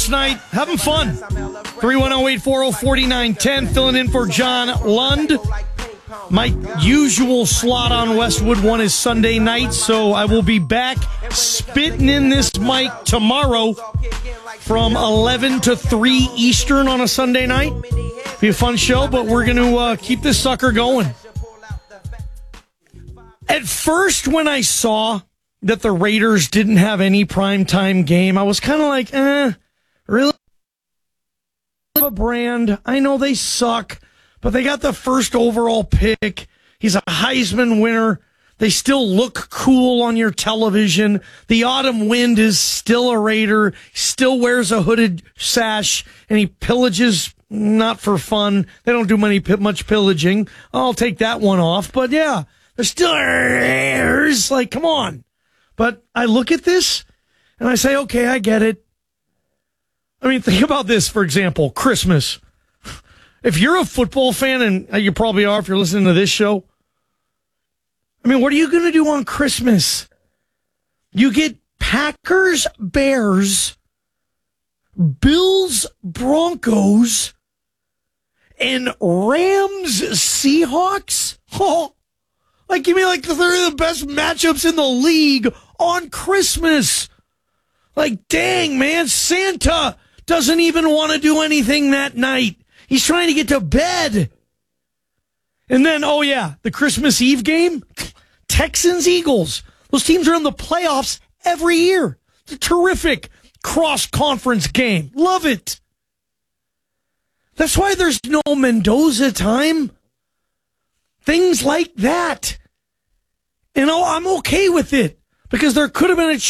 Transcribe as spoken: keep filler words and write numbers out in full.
Night, having fun. three one zero, eight four zero, four nine one zero, filling in for John Lund. My usual slot on Westwood One is Sunday night, so I will be back spitting in this mic tomorrow from eleven to three Eastern on a Sunday night. Be a fun show, but we're going to uh, keep this sucker going. At first, when I saw that the Raiders didn't have any primetime game, I was kind of like, eh, really? A brand. I know they suck, but they got the first overall pick. He's a Heisman winner. They still look cool on your television. The Autumn Wind is still a Raider. He still wears a hooded sash, and he pillages not for fun. They don't do many much pillaging. I'll take that one off. But yeah, they're still Raiders. Like, come on. But I look at this, and I say, okay, I get it. I mean, think about this, for example, Christmas. If you're a football fan, and you probably are if you're listening to this show, I mean, what are you going to do on Christmas? You get Packers, Bears, Bills, Broncos, and Rams, Seahawks? Oh, like, give me like the three of the best matchups in the league on Christmas. Like, dang, man, Santa doesn't even want to do anything that night. He's trying to get to bed. And then, oh yeah, the Christmas Eve game, Texans, Eagles. Those teams are in the playoffs every year. It's a terrific cross-conference game. Love it. That's why there's no Mendoza time. Things like that. You know, I'm okay with it because there could have been a